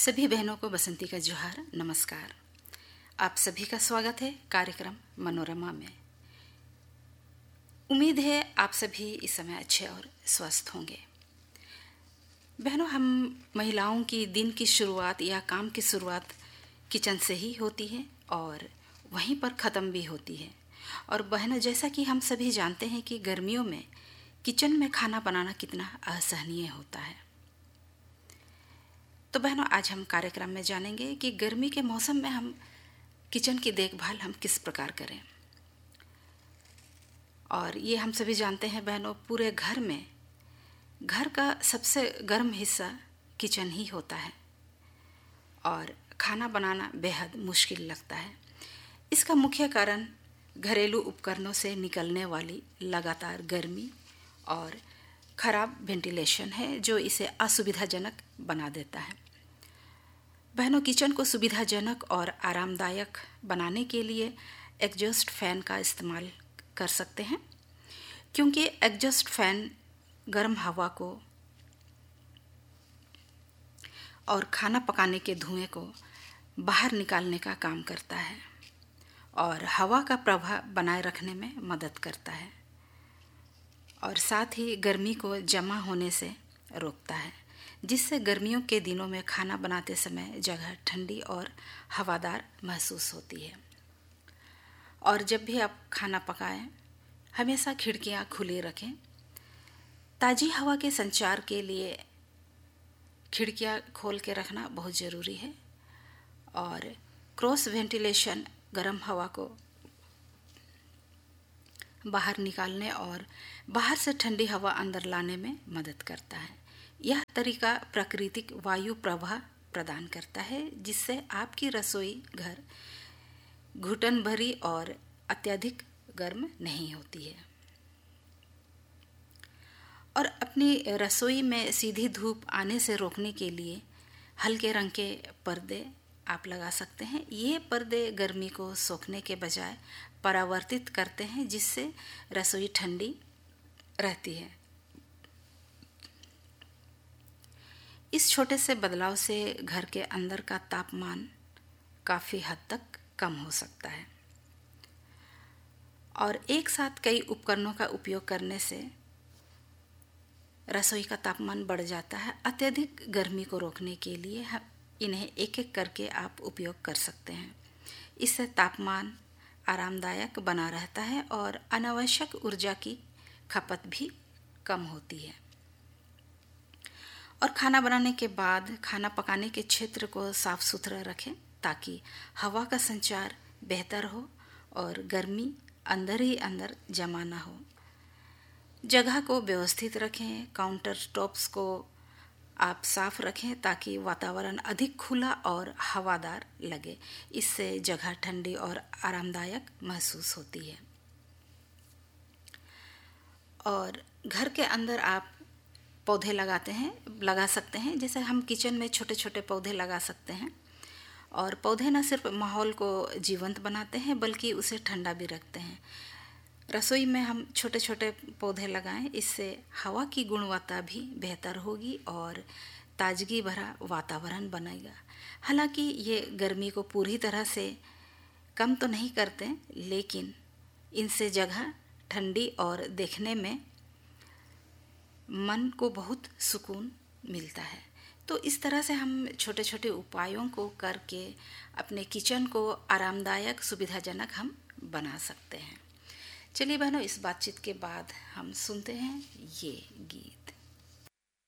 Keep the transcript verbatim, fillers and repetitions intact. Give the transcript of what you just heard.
सभी बहनों को बसंती का जोहार, नमस्कार। आप सभी का स्वागत है कार्यक्रम मनोरमा में। उम्मीद है आप सभी इस समय अच्छे और स्वस्थ होंगे। बहनों, हम महिलाओं की दिन की शुरुआत या काम की शुरुआत किचन से ही होती है और वहीं पर ख़त्म भी होती है। और बहनों, जैसा कि हम सभी जानते हैं कि गर्मियों में किचन में खाना बनाना कितना असहनीय होता है। तो बहनों, आज हम कार्यक्रम में जानेंगे कि गर्मी के मौसम में हम किचन की देखभाल हम किस प्रकार करें। और ये हम सभी जानते हैं बहनों, पूरे घर में घर का सबसे गर्म हिस्सा किचन ही होता है और खाना बनाना बेहद मुश्किल लगता है। इसका मुख्य कारण घरेलू उपकरणों से निकलने वाली लगातार गर्मी और खराब वेंटिलेशन है, जो इसे असुविधाजनक बना देता है। बहनों, किचन को सुविधाजनक और आरामदायक बनाने के लिए एग्जॉस्ट फैन का इस्तेमाल कर सकते हैं, क्योंकि एग्जॉस्ट फैन गर्म हवा को और खाना पकाने के धुएं को बाहर निकालने का काम करता है और हवा का प्रवाह बनाए रखने में मदद करता है और साथ ही गर्मी को जमा होने से रोकता है, जिससे गर्मियों के दिनों में खाना बनाते समय जगह ठंडी और हवादार महसूस होती है। और जब भी आप खाना पकाएं, हमेशा खिड़कियां खुली रखें। ताज़ी हवा के संचार के लिए खिड़कियां खोल के रखना बहुत ज़रूरी है और क्रॉस वेंटिलेशन गर्म हवा को बाहर निकालने और बाहर से ठंडी हवा अंदर लाने में मदद करता है। यह तरीका प्राकृतिक वायु प्रवाह प्रदान करता है, जिससे आपकी रसोई घर घुटन भरी और अत्यधिक गर्म नहीं होती है। और अपनी रसोई में सीधी धूप आने से रोकने के लिए हल्के रंग के पर्दे आप लगा सकते हैं। ये पर्दे गर्मी को सोखने के बजाय परावर्तित करते हैं, जिससे रसोई ठंडी रहती है। इस छोटे से बदलाव से घर के अंदर का तापमान काफ़ी हद तक कम हो सकता है। और एक साथ कई उपकरणों का उपयोग करने से रसोई का तापमान बढ़ जाता है। अत्यधिक गर्मी को रोकने के लिए हम इन्हें एक एक करके आप उपयोग कर सकते हैं। इससे तापमान आरामदायक बना रहता है और अनावश्यक ऊर्जा की खपत भी कम होती है। और खाना बनाने के बाद खाना पकाने के क्षेत्र को साफ सुथरा रखें, ताकि हवा का संचार बेहतर हो और गर्मी अंदर ही अंदर जमा ना हो। जगह को व्यवस्थित रखें, काउंटर टॉप्स को आप साफ रखें ताकि वातावरण अधिक खुला और हवादार लगे। इससे जगह ठंडी और आरामदायक महसूस होती है। और घर के अंदर आप पौधे लगाते हैं लगा सकते हैं। जैसे हम किचन में छोटे छोटे पौधे लगा सकते हैं। और पौधे न सिर्फ माहौल को जीवंत बनाते हैं, बल्कि उसे ठंडा भी रखते हैं। रसोई में हम छोटे छोटे पौधे लगाएं, इससे हवा की गुणवत्ता भी बेहतर होगी और ताजगी भरा वातावरण बनेगा। हालांकि ये गर्मी को पूरी तरह से कम तो नहीं करते, लेकिन इनसे जगह ठंडी और देखने में मन को बहुत सुकून मिलता है। तो इस तरह से हम छोटे छोटे उपायों को करके अपने किचन को आरामदायक सुविधाजनक हम बना सकते हैं। चलिए बहनों, इस बातचीत के बाद हम सुनते हैं ये गीत।